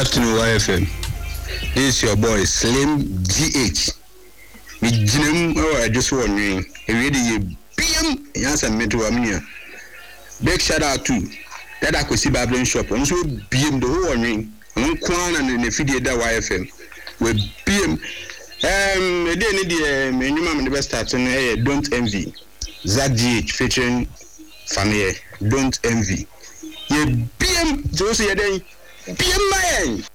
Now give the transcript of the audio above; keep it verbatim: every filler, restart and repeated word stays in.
afternoon, Y F M. This is your boy Slim G H. Me jinem oh I just want you. Already B M yes and mental amnia. Big shout out to that I could see Babylon shop. And so B M the whole ring. I'm Kwan and in the video that Y F M. With B M. Um, they need the minimum the best starting here. Don't envy. Zach G H featuring Family. Don't envy. Ye B M Josie day. B M man.